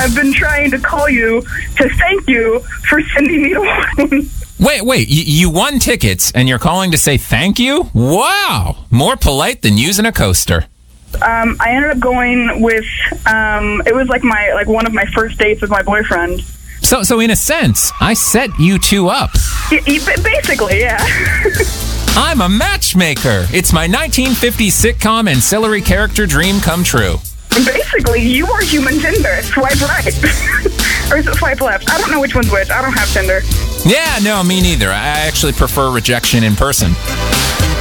I've been trying to call you to thank you for sending me to one. Wait, you won tickets and you're calling to say thank you? Wow, more polite than using a coaster. I ended up going with, it was like one of my first dates with my boyfriend. So in a sense, I set you two up. Basically, yeah. I'm a matchmaker. It's my 1950s sitcom ancillary character dream come true. Basically, you are human Tinder. Swipe right. Or is it swipe left? I don't know which one's which. I don't have Tinder. Yeah, no, me neither. I actually prefer rejection in person.